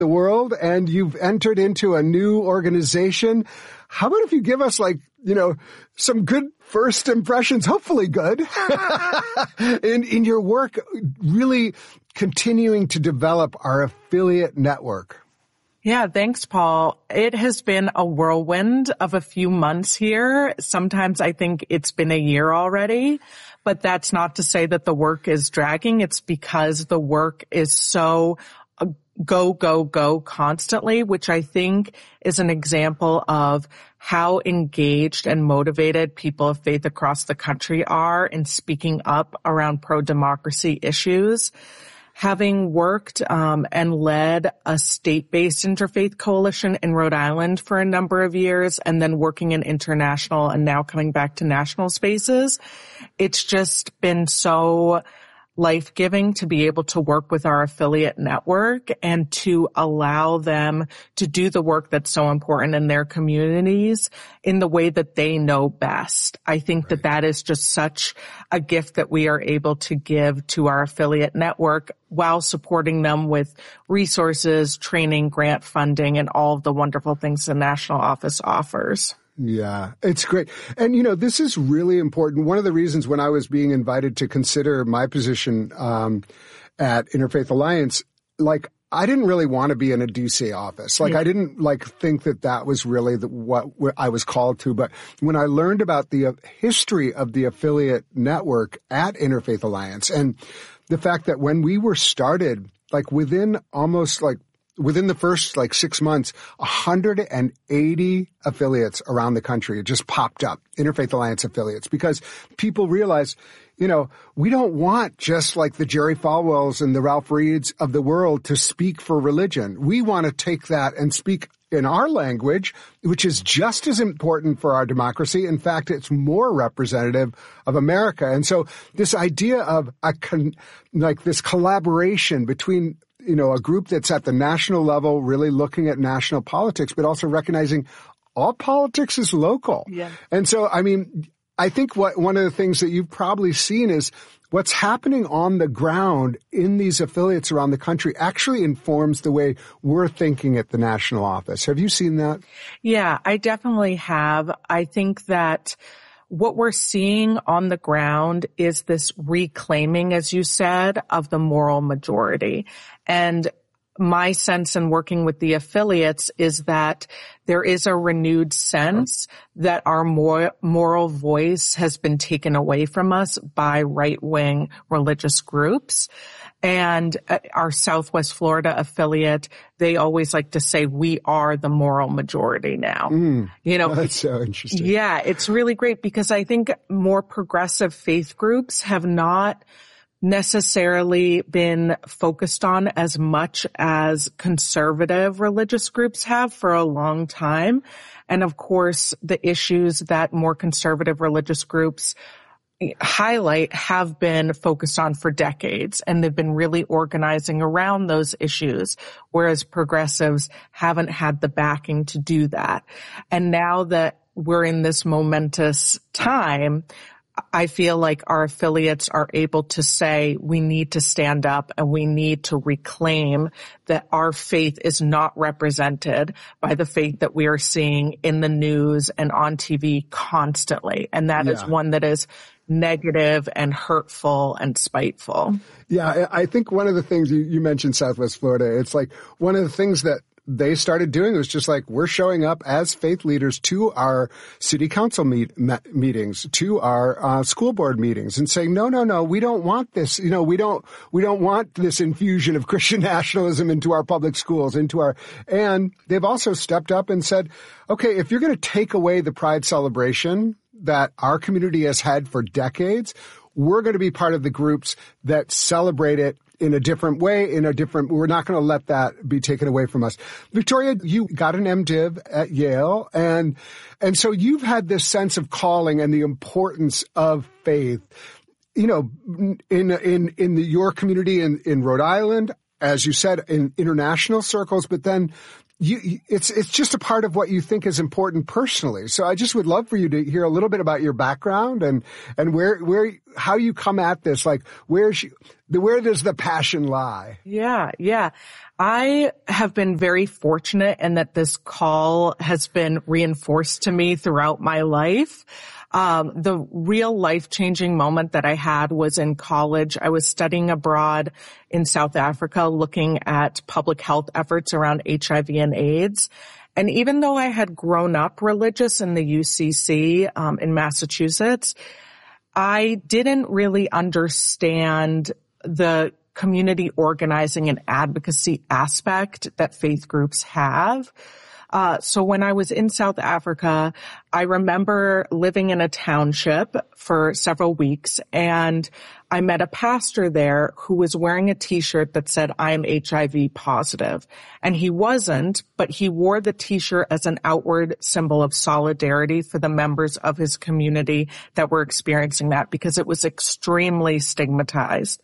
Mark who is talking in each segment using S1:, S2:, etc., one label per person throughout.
S1: the world, and you've entered into a new organization. How about if you give us some good first impressions, hopefully good, in your work, really continuing to develop our affiliate network?
S2: Yeah, thanks, Paul. It has been a whirlwind of a few months here. Sometimes I think it's been a year already, but that's not to say that the work is dragging. It's because the work is so go, go, go constantly, which I think is an example of how engaged and motivated people of faith across the country are in speaking up around pro-democracy issues. Having worked and led a state-based interfaith coalition in Rhode Island for a number of years, and then working in international and now coming back to national spaces, it's just been so life-giving to be able to work with our affiliate network and to allow them to do the work that's so important in their communities in the way that they know best. I think that that is just such a gift that we are able to give to our affiliate network while supporting them with resources, training, grant funding, and all of the wonderful things the national office offers.
S1: Yeah, it's great. And, this is really important. One of the reasons when I was being invited to consider my position at Interfaith Alliance, I didn't really want to be in a DC office. I didn't think that was really what I was called to. But when I learned about the history of the affiliate network at Interfaith Alliance and the fact that when we were started, within the first 6 months, 180 affiliates around the country it just popped up, Interfaith Alliance affiliates, because people realized, we don't want just the Jerry Falwells and the Ralph Reeds of the world to speak for religion. We want to take that and speak in our language, which is just as important for our democracy. In fact, it's more representative of America. And so this idea of this collaboration between a group that's at the national level, really looking at national politics, but also recognizing all politics is local.
S2: Yeah.
S1: And so, I think one of the things that you've probably seen is what's happening on the ground in these affiliates around the country actually informs the way we're thinking at the national office. Have you seen that?
S2: Yeah, I definitely have. I think that what we're seeing on the ground is this reclaiming, as you said, of the moral majority. And my sense in working with the affiliates is that there is a renewed sense that our moral voice has been taken away from us by right-wing religious groups. And our Southwest Florida affiliate, they always like to say, we are the moral majority now.
S1: That's so interesting.
S2: Yeah, it's really great because I think more progressive faith groups have not necessarily been focused on as much as conservative religious groups have for a long time. And of course, the issues that more conservative religious groups highlight have been focused on for decades, and they've been really organizing around those issues, whereas progressives haven't had the backing to do that. And now that we're in this momentous time, I feel like our affiliates are able to say we need to stand up and we need to reclaim that our faith is not represented by the faith that we are seeing in the news and on TV constantly. And that is one that is negative and hurtful and spiteful.
S1: Yeah, I think one of the things you mentioned Southwest Florida, it's one of the things that they started doing was just we're showing up as faith leaders to our city council meetings, to our school board meetings, and saying, no, we don't want this. We don't want this infusion of Christian nationalism into our public schools, and they've also stepped up and said, okay, if you're going to take away the Pride celebration that our community has had for decades, we're going to be part of the groups that celebrate it in a different way, we're not going to let that be taken away from us. Victoria, you got an MDiv at Yale, and so you've had this sense of calling and the importance of faith, in your community in Rhode Island, as you said, in international circles, but then it's just a part of what you think is important personally. So I just would love for you to hear a little bit about your background and how you come at this. Like, where does the passion lie?
S2: Yeah. I have been very fortunate in that this call has been reinforced to me throughout my life. The real life-changing moment that I had was in college. I was studying abroad in South Africa, looking at public health efforts around HIV and AIDS. And even though I had grown up religious in the UCC, in Massachusetts, I didn't really understand the community organizing and advocacy aspect that faith groups have. So when I was in South Africa, I remember living in a township for several weeks, and I met a pastor there who was wearing a t-shirt that said, "I am HIV positive." And he wasn't, but he wore the t-shirt as an outward symbol of solidarity for the members of his community that were experiencing that, because it was extremely stigmatized.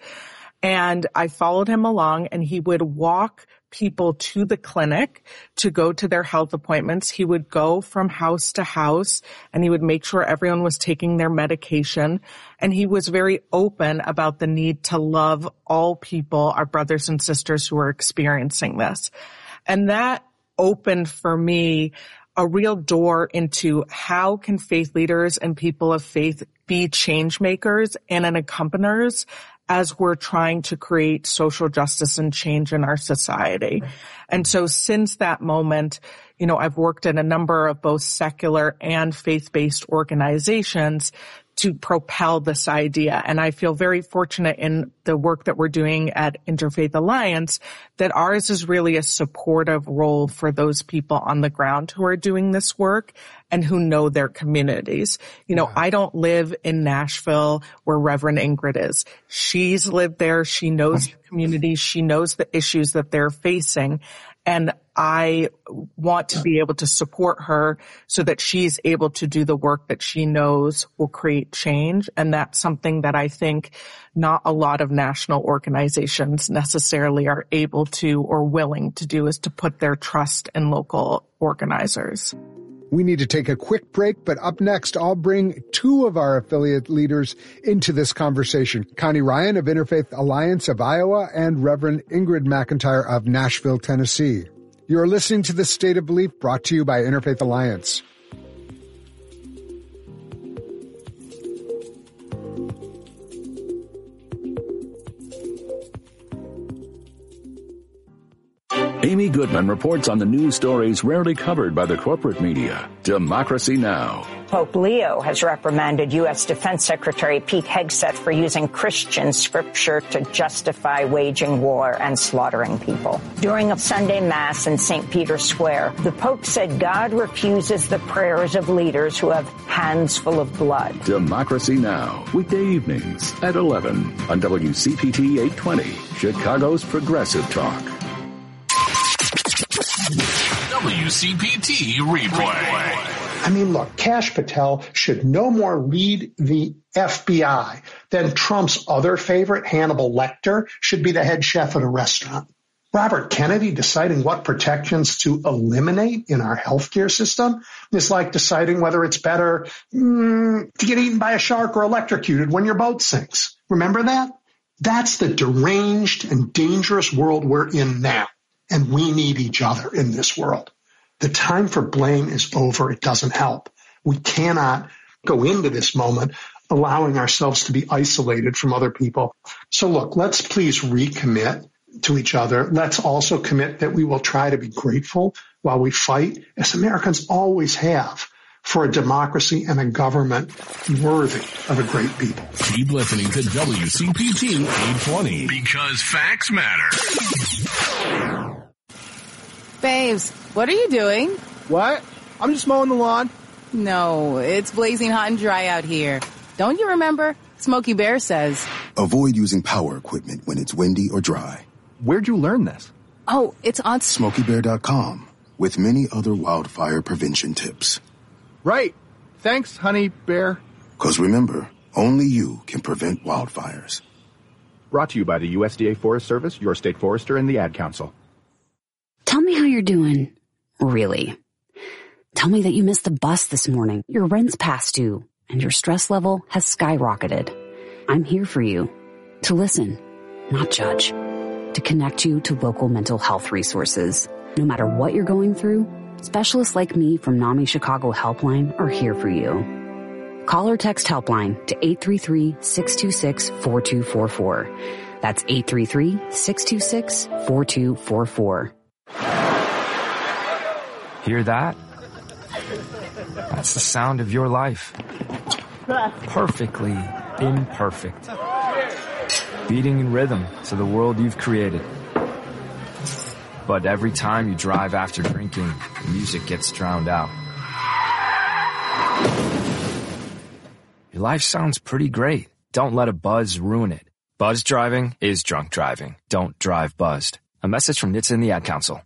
S2: And I followed him along, and he would walk people to the clinic to go to their health appointments. He would go from house to house, and he would make sure everyone was taking their medication. And he was very open about the need to love all people, our brothers and sisters who are experiencing this. And that opened for me a real door into how can faith leaders and people of faith be change makers and accompaniers as we're trying to create social justice and change in our society. And so since that moment, I've worked in a number of both secular and faith-based organizations to propel this idea. And I feel very fortunate in the work that we're doing at Interfaith Alliance that ours is really a supportive role for those people on the ground who are doing this work and who know their communities. I don't live in Nashville where Reverend Ingrid is. She's lived there. She knows the community. She knows the issues that they're facing. And I want to be able to support her so that she's able to do the work that she knows will create change. And that's something that I think not a lot of national organizations necessarily are able to or willing to do, is to put their trust in local organizers.
S1: We need to take a quick break, but up next, I'll bring two of our affiliate leaders into this conversation. Connie Ryan of Interfaith Alliance of Iowa and Reverend Ingrid McIntyre of Nashville, Tennessee. You're listening to The State of Belief, brought to you by Interfaith Alliance.
S3: Amy Goodman reports on the news stories rarely covered by the corporate media. Democracy Now!
S4: Pope Leo has reprimanded U.S. Defense Secretary Pete Hegseth for using Christian scripture to justify waging war and slaughtering people. During a Sunday Mass in St. Peter's Square, the Pope said God refuses the prayers of leaders who have hands full of blood.
S3: Democracy Now! Weekday evenings at 11 on WCPT 820, Chicago's Progressive Talk.
S5: WCPT Replay.
S6: I mean, look, Kash Patel should no more lead the FBI than Trump's other favorite, Hannibal Lecter, should be the head chef at a restaurant. Robert Kennedy deciding what protections to eliminate in our healthcare system is like deciding whether it's better to get eaten by a shark or electrocuted when your boat sinks. Remember that? That's the deranged and dangerous world we're in now. And we need each other in this world. The time for blame is over. It doesn't help. We cannot go into this moment allowing ourselves to be isolated from other people. So look, let's please recommit to each other. Let's also commit that we will try to be grateful while we fight, as Americans always have, for a democracy and a government worthy of a great people.
S5: Keep listening to WCPT 820 because facts matter.
S7: Babes, what are you doing?
S8: What? I'm just mowing the lawn.
S7: No, it's blazing hot and dry out here. Don't you remember? Smokey Bear says,
S9: avoid using power equipment when it's windy or dry.
S8: Where'd you learn this?
S7: Oh, it's on
S9: SmokeyBear.com with many other wildfire prevention tips.
S8: Right. Thanks, Honey Bear.
S9: 'Cause remember, only you can prevent wildfires.
S8: Brought to you by the USDA Forest Service, your state forester, and the Ad Council.
S10: Tell me how you're doing. Really. Tell me that you missed the bus this morning, your rent's past due, and your stress level has skyrocketed. I'm here for you. To listen, not judge. To connect you to local mental health resources. No matter what you're going through, specialists like me from NAMI Chicago Helpline are here for you. Call or text Helpline to 833-626-4244. That's 833-626-4244.
S11: Hear that? That's the sound of your life. Perfectly imperfect. Beating in rhythm to the world you've created. But every time you drive after drinking, the music gets drowned out. Your life sounds pretty great. Don't let a buzz ruin it. Buzz driving is drunk driving. Don't drive buzzed. A message from NHTSA and the Ad Council.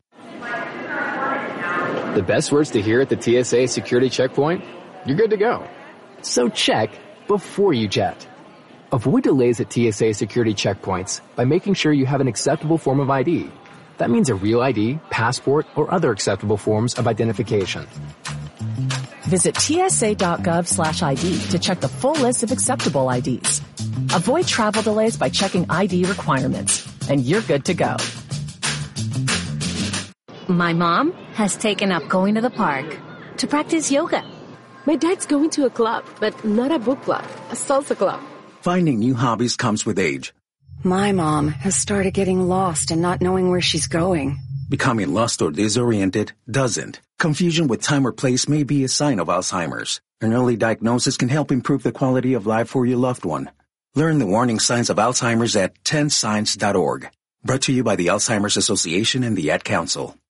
S12: The best words to hear at the TSA security checkpoint? You're good to go. So check before you jet. Avoid delays at TSA security checkpoints by making sure you have an acceptable form of ID. That means a real ID, passport, or other acceptable forms of identification.
S13: Visit tsa.gov/ID to check the full list of acceptable IDs. Avoid travel delays by checking ID requirements, and you're good to go.
S14: My mom has taken up going to the park to practice yoga.
S15: My dad's going to a club, but not a book club, a salsa club.
S16: Finding new hobbies comes with age.
S17: My mom has started getting lost and not knowing where she's going.
S16: Becoming lost or disoriented doesn't. Confusion with time or place may be a sign of Alzheimer's. An early diagnosis can help improve the quality of life for your loved one. Learn the warning signs of Alzheimer's at 10signs.org. Brought to you by the Alzheimer's Association and the Ad Council.